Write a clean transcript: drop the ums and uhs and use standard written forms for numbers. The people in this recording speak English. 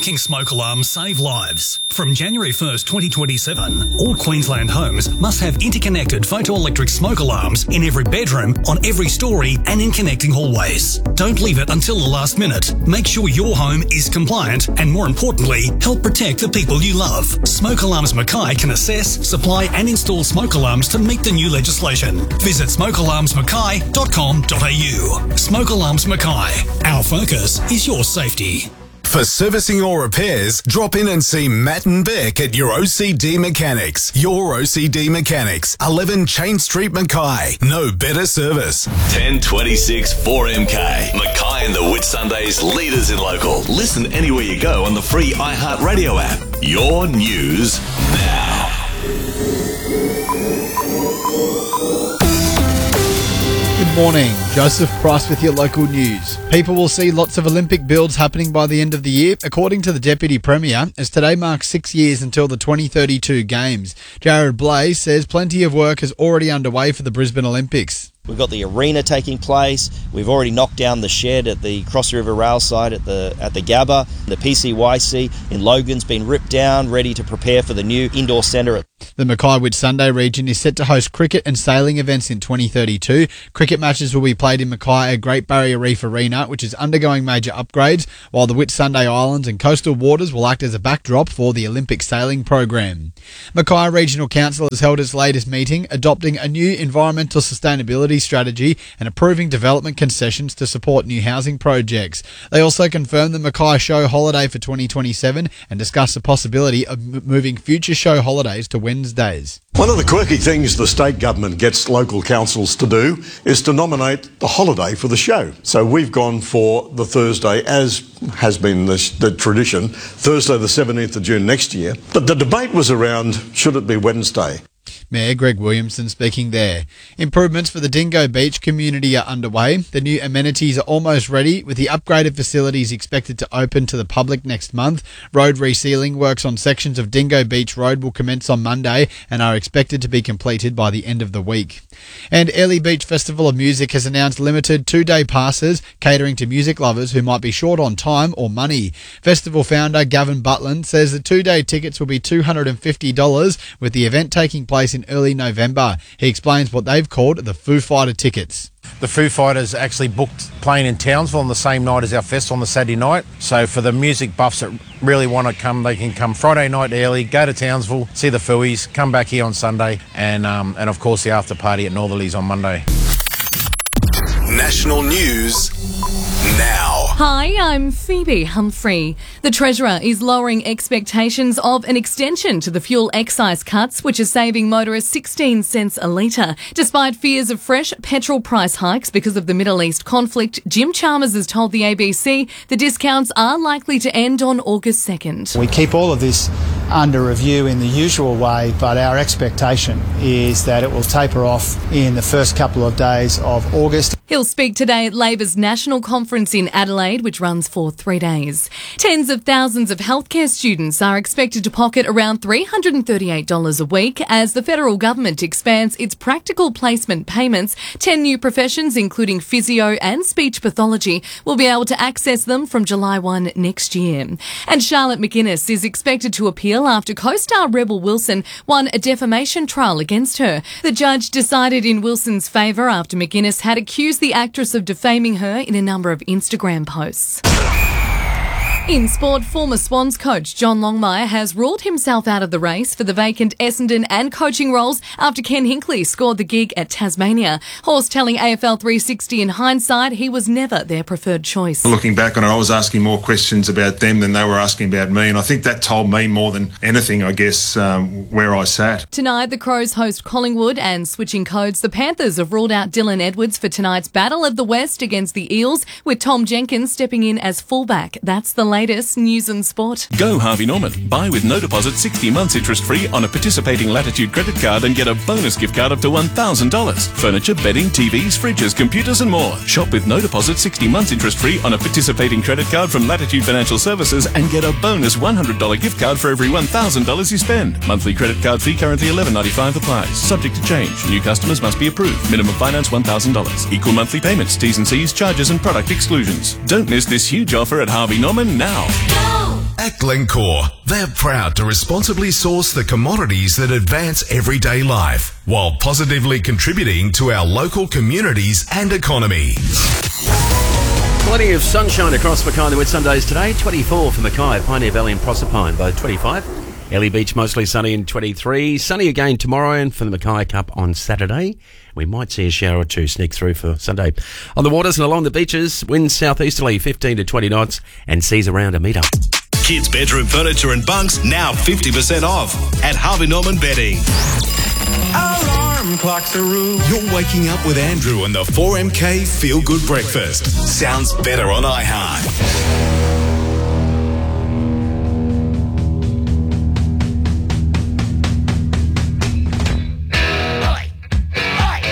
working smoke alarms save lives. From January 1st, 2027, all Queensland homes must have interconnected photoelectric smoke alarms in every bedroom, on every story and in connecting hallways. Don't leave it until the last minute. Make sure your home is compliant and, more importantly, help protect the people you love. Smoke Alarms Mackay can assess, supply and install smoke alarms to meet the new legislation. Visit smokealarmsmackay.com.au. Smoke Alarms Mackay. Our focus is your safety. For servicing or repairs, drop in and see Matt and Beck at your OCD Mechanics. Your OCD Mechanics, 11 Chain Street, Mackay. No better service. 1026 4MK. Mackay and the Whitsundays, leaders in local. Listen anywhere you go on the free iHeartRadio app. Your news now. Good morning, Joseph Price with your local news. People will see lots of Olympic builds happening by the end of the year, according to the Deputy Premier, as today marks 6 years until the 2032 Games. Jared Blaze says plenty of work is already underway for the Brisbane Olympics. We've got the arena taking place. We've already knocked down the shed at the Cross River Rail site at the Gabba. The PCYC in Logan's been ripped down, ready to prepare for the new indoor centre. The Mackay Whitsunday region is set to host cricket and sailing events in 2032. Cricket matches will be played in Mackay at Great Barrier Reef Arena, which is undergoing major upgrades, while the Whitsunday Islands and coastal waters will act as a backdrop for the Olympic sailing program. Mackay Regional Council has held its latest meeting, adopting a new environmental sustainability strategy and approving development concessions to support new housing projects. They also confirmed the Mackay Show holiday for 2027 and discussed the possibility of moving future show holidays to Wednesdays. One of the quirky things the state government gets local councils to do is to nominate the holiday for the show. So we've gone for the Thursday, as has been the tradition, Thursday the 17th of June next year. But the debate was around, should it be Wednesday? Mayor Greg Williamson speaking there. Improvements for the Dingo Beach community are underway. The new amenities are almost ready, with the upgraded facilities expected to open to the public next month. Road resealing works on sections of Dingo Beach Road will commence on Monday and are expected to be completed by the end of the week. And Airlie Beach Festival of Music has announced limited 2-day passes catering to music lovers who might be short on time or money. Festival founder Gavin Butland says the 2-day tickets will be $250, with the event taking place in early November. He explains what they've called the Foo Fighter tickets. The Foo Fighters actually booked playing in Townsville on the same night as our fest on the Saturday night. So for the music buffs that really want to come, they can come Friday night early, go to Townsville, see the Fooies, come back here on Sunday, and of course the after party at Northerlies on Monday. National news now. Hi, I'm Phoebe Humphrey. The Treasurer is lowering expectations of an extension to the fuel excise cuts, which is saving motorists 16 cents a litre. Despite fears of fresh petrol price hikes because of the Middle East conflict, Jim Chalmers has told the ABC the discounts are likely to end on August 2nd. We keep all of this under review in the usual way, but our expectation is that it will taper off in the first couple of days of August. He'll speak today at Labor's National Conference in Adelaide, which runs for 3 days. Tens of thousands of healthcare students are expected to pocket around $338 a week as the federal government expands its practical placement payments. 10 new professions, including physio and speech pathology, will be able to access them from July 1 next year. And Charlotte McGuinness is expected to appeal after co-star Rebel Wilson won a defamation trial against her. The judge decided in Wilson's favour after McGuinness had accused the actress of defaming her in a number of Instagram posts. In sport, former Swans coach John Longmire has ruled himself out of the race for the vacant Essendon and coaching roles after Ken Hinkley scored the gig at Tasmania. Horse telling AFL 360 in hindsight he was never their preferred choice. Looking back on it, I was asking more questions about them than they were asking about me, and I think that told me more than anything, I guess, where I sat. Tonight, the Crows host Collingwood, and switching codes, the Panthers have ruled out Dylan Edwards for tonight's Battle of the West against the Eels, with Tom Jenkins stepping in as fullback. That's the latest news and sport. Go Harvey Norman. Buy with no deposit 60 months interest-free on a participating Latitude credit card and get a bonus gift card up to $1,000. Furniture, bedding, TVs, fridges, computers and more. Shop with no deposit 60 months interest-free on a participating credit card from Latitude Financial Services and get a bonus $100 gift card for every $1,000 you spend. Monthly credit card fee currently $11.95 applies. Subject to change. New customers must be approved. Minimum finance $1,000. Equal monthly payments, T's and C's, charges and product exclusions. Don't miss this huge offer at Harvey Norman now. Go! At Glencore, they're proud to responsibly source the commodities that advance everyday life while positively contributing to our local communities and economy. Plenty of sunshine across Mackay and the Whitsundays today. 24 for Mackay, Pioneer Valley and Proserpine, both 25. Ellie Beach mostly sunny in 23. Sunny again tomorrow and for the Mackay Cup on Saturday. We might see a shower or two sneak through for Sunday. On the waters and along the beaches, winds southeasterly 15 to 20 knots and seas around a metre. Kids' bedroom furniture and bunks now 50% off at Harvey Norman Bedding. Alarm clocks are rude. You're waking up with Andrew and the 4MK Feel Good Breakfast. Sounds better on iHeart.